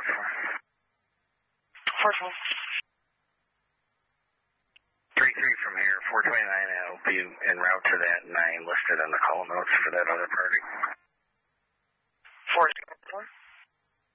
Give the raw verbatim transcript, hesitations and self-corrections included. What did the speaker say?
notes for? four twelve. three three from here, four twenty-nine, I'll be en route to that nine listed on the call notes for that other party.